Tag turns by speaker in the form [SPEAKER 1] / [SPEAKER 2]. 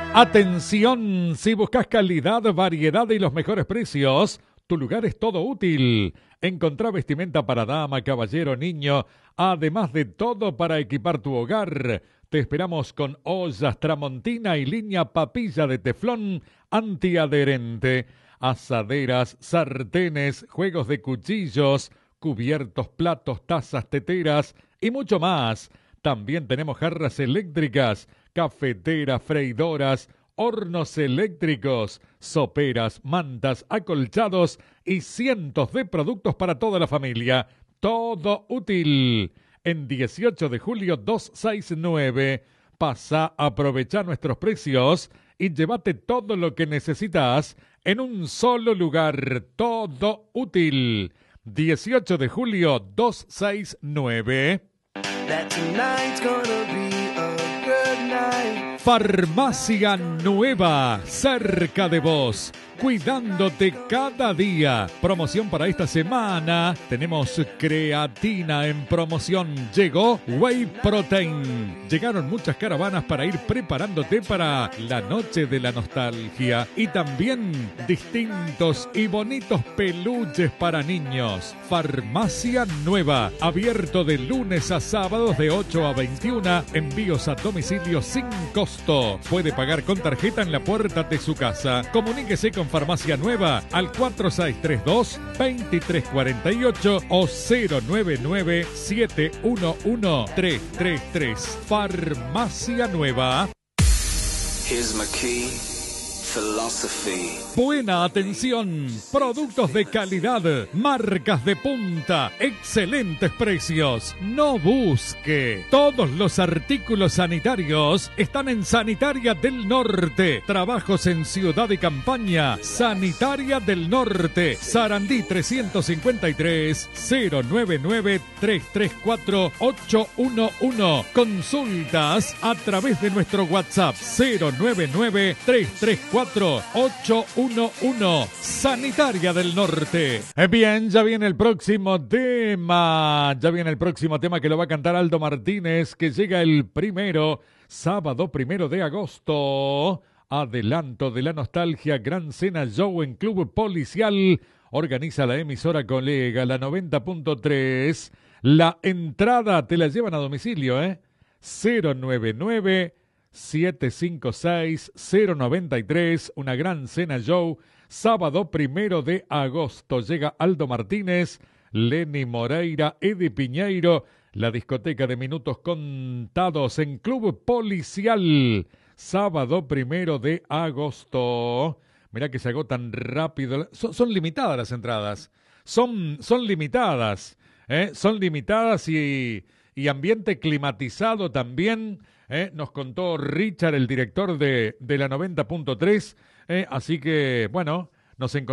[SPEAKER 1] Atención, si buscas calidad, variedad y los mejores precios, tu lugar es Todo Útil. Encontrá vestimenta para dama, caballero, niño, además de todo para equipar tu hogar. Te esperamos con ollas Tramontina y línea papilla de teflón antiadherente, asaderas, sartenes, juegos de cuchillos, cubiertos, platos, tazas, teteras y mucho más. También tenemos jarras eléctricas, cafeteras, freidoras, hornos eléctricos, soperas, mantas, acolchados y cientos de productos para toda la familia. Todo Útil. En 18 de julio 269. Pasa a aprovechar nuestros precios y llévate todo lo que necesitas en un solo lugar. Todo Útil. 18 de julio 269. Farmacia Nueva, cerca de vos, cuidándote cada día. Promoción para esta semana. Tenemos creatina en promoción. Llegó Whey Protein. Llegaron muchas caravanas para ir preparándote para la noche de la nostalgia. Y también distintos y bonitos peluches para niños. Farmacia Nueva, abierto de lunes a sábados de 8 a 21. Envíos a domicilio sin costo. Puede pagar con tarjeta en la puerta de su casa. Comuníquese con Farmacia Nueva al 4632-2348 o 099-711-333. Farmacia Nueva.
[SPEAKER 2] Here's my key. Philosophy.
[SPEAKER 1] Buena atención, productos de calidad, marcas de punta, excelentes precios. No busque. Todos los artículos sanitarios están en Sanitaria del Norte. Trabajos en Ciudad y Campaña. Sanitaria del Norte. Sarandí 353 099 334 811. Consultas a través de nuestro WhatsApp 099 334 811. Sanitaria del Norte. Bien, ya viene el próximo tema. Ya viene el próximo tema que lo va a cantar Aldo Martínez, que llega el sábado 1 de agosto. Adelanto de la nostalgia, Gran Cena Show en Club Policial. Organiza la emisora colega, la 90.3. La entrada te la llevan a domicilio, 099 756-093, una Gran Cena Show, sábado 1 de agosto. Llega Aldo Martínez, Lenny Moreira, Eddie Piñeiro, la discoteca de minutos contados en Club Policial, sábado 1 de agosto. Mirá que se agotan rápido, son limitadas las entradas, son limitadas, son limitadas y ambiente climatizado también. Nos contó Richard, el director de la 90.3, así que, bueno, nos encontramos.